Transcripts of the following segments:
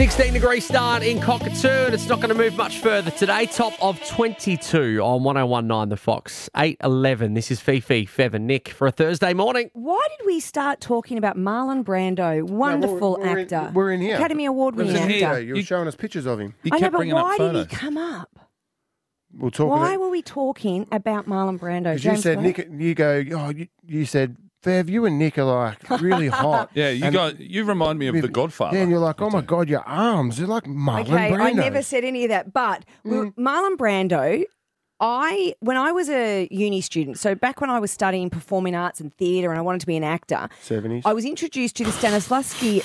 16-degree start in Cockatoo, and it's not going to move much further today. Top of 22 on 101.9 The Fox. 8:11. This is Fifi, Fev and Nick for a Thursday morning. Why did we start talking about Marlon Brando? Wonderful actor. We're in here. Academy Award-winning actor. Yeah, you were showing us pictures of him. I know, but why did he come up? We'll talk Why were we talking about Marlon Brando? Because you said, Nick, you said, Fev, you and Nick are like really hot. Yeah, you remind me of The Godfather. Yeah, and you're like, oh my God, your arms, they're like Marlon Brando. I never said any of that. But Marlon Brando, when I was a uni student, so back when I was studying performing arts and theatre and I wanted to be an actor, 70s. I was introduced to the Stanislavski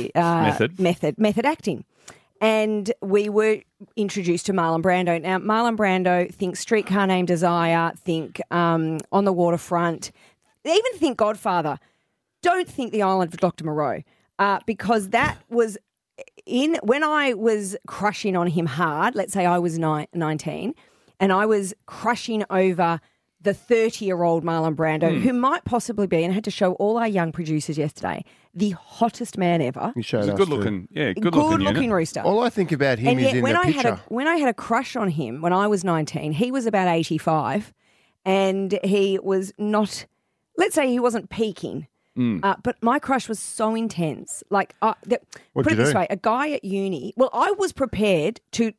method acting. And we were introduced to Marlon Brando. Now, Marlon Brando, think Streetcar Named Desire, think On the Waterfront, even think Godfather. Don't think The Island of Dr. Moreau, because that was when I was crushing on him hard. Let's say I was 19, and I was crushing over the 30-year-old Marlon Brando, who might possibly be, and I had to show all our young producers yesterday, the hottest man ever. You showed us good looking rooster. All I think about him and is yet, in when the I picture. when I had a crush on him when I was 19, he was about 85, and he was not. Let's say he wasn't peaking, but my crush was so intense. Like, put it this way, a guy at uni. Well, I was prepared to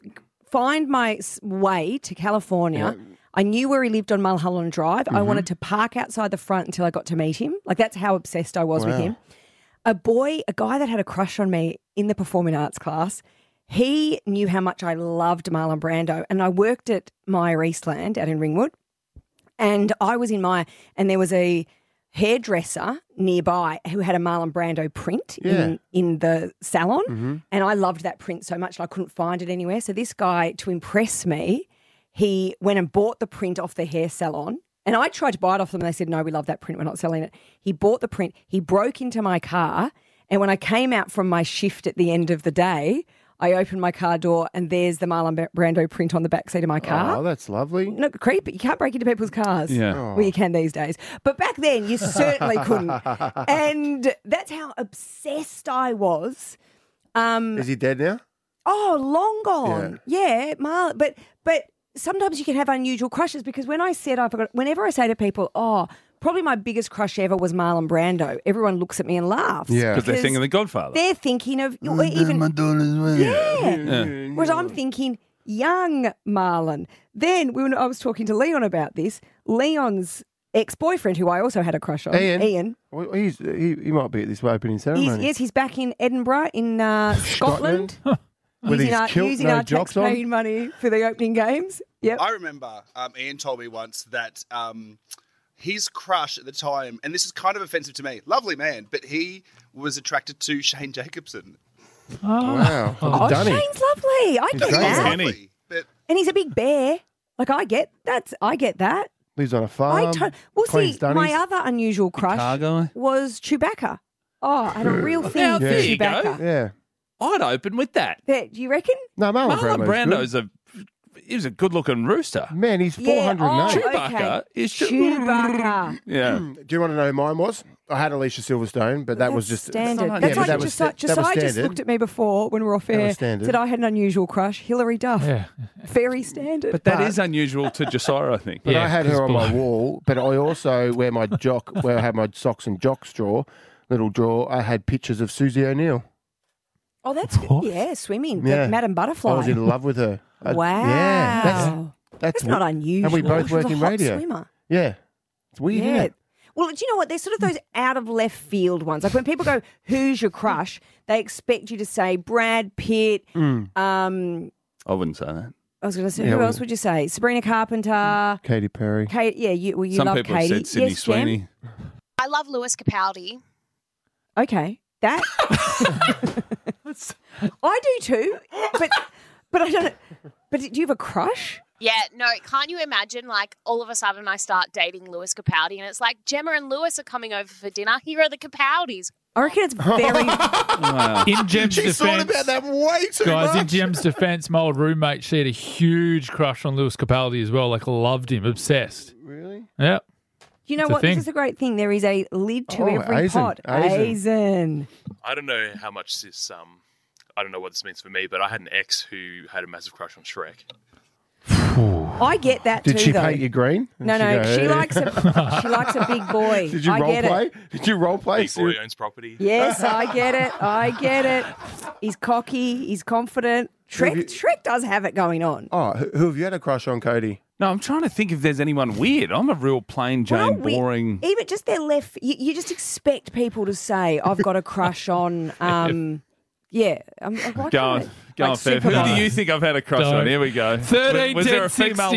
find my way to California. Yeah. I knew where he lived on Mulholland Drive. I wanted to park outside the front until I got to meet him. Like, that's how obsessed I was with him. A guy that had a crush on me in the performing arts class, he knew how much I loved Marlon Brando. And I worked at Myer Eastland out in Ringwood. And I was and there was a hairdresser nearby who had a Marlon Brando print in the salon. And I loved that print so much I couldn't find it anywhere. So this guy, to impress me, he went and bought the print off the hair salon. And I tried to buy it off them and they said, no, we love that print. We're not selling it. He bought the print. He broke into my car. And when I came out from my shift at the end of the day, I opened my car door and there's the Marlon Brando print on the back seat of my car. Oh, that's lovely. No, creepy. You can't break into people's cars. Yeah. Well, you can these days. But back then, you certainly couldn't. And that's how obsessed I was. Is he dead now? Oh, long gone. Yeah, Marlon. But sometimes you can have unusual crushes because whenever I say to people, probably my biggest crush ever was Marlon Brando, everyone looks at me and laughs. Yeah. Because they're thinking of The Godfather. They're thinking of even my daughter's way. Yeah. Whereas I'm thinking young Marlon. Then when I was talking to Leon about this, Leon's ex-boyfriend, who I also had a crush on, Ian. Well, he might be at this opening ceremony. He's back in Edinburgh in Scotland. With his kilt, using no our jocks tax-paying money for the opening games. Yep. I remember Ian told me once that his crush at the time, and this is kind of offensive to me, lovely man, but he was attracted to Shane Jacobson. Wow. Dunny. Shane's lovely. I get that. Lovely, but And he's a big bear. Like, I get that. Lives on a farm. Cleans dunnies. My other unusual crush guy. was Chewbacca. Oh, I had a real thing for there you go. Chewbacca. Yeah. I'd open with that. Do you reckon? No, Marlon Brando's he was a good-looking rooster. Man, he's 408. Chewbacca is Chewbacca. Yeah. Do you want to know who mine was? I had Alicia Silverstone, but that was just standard. Yeah, That's but like that was Josiah just standard. looked at me before when we were off air. standard. Said I had an unusual crush. Hilary Duff. Yeah. Very standard. But that is unusual to Josiah, I think. But Yeah, I had 'cause her on my blue. wall. But I also, where I had my socks and jocks little drawer, I had pictures of Susie O'Neill. Oh, that's good. Yeah, swimming. Yeah. The Madam Butterfly. I was in love with her. Wow. Yeah, that's not unusual. And we both She was work a in hot radio. Swimmer. Yeah. It's weird, isn't it? Well, do you know what? There's sort of those out of left field ones. Like when people go, who's your crush? They expect you to say Brad Pitt. I wouldn't say that. I was going to say, Yeah, who well- else would you say? Sabrina Carpenter. Katy Perry. Kate, yeah, you Some love people Katie. have said Sydney Yes, Jem? Sweeney. I love Lewis Capaldi. Okay, that I do too, but I don't. But do you have a crush? Yeah, no, can't you imagine, like, all of a sudden I start dating Lewis Capaldi and it's like, Gemma and Lewis are coming over for dinner. Here are the Capaldis. I reckon it's very. Wow. In Jem's She defense, thought about that way too guys, in much. Jem's defense, my old roommate, she had a huge crush on Lewis Capaldi as well. Like, loved him, obsessed. Really? Yep. You know It's a what? This thing. is a great thing. There is a lid to Oh, every Aizen. pot. Aizen. Aizen. I don't know how much this I don't know what this means for me, but I had an ex who had a massive crush on Shrek. I get that Did too, she though. paint you green? No, Did no, she go, likes a big boy. Did you I role get play? it. Did you role play? Big boy owns property. Yes, I get it. I get it. He's cocky. He's confident. Shrek does have it going on. Oh, who have you had a crush on, Cody? No, I'm trying to think if there's anyone weird. I'm a real plain Jane, boring. Even just their left. You just expect people to say, "I've got a crush on." Yeah, Go on, Fev. Who do you think I've had a crush on? Here we go. 13, Was there a 10, female